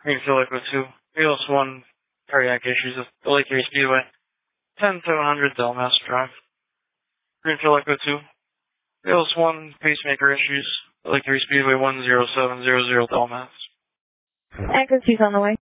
Greenfield Echo 2. Wheels 1, cardiac issues at the Lake Erie Speedway. 10700 Delmas Drive. Greenfield Echo 2. Wheels 1, pacemaker issues. Lake Erie Speedway 10700 Delmas. Echo 2's on the way.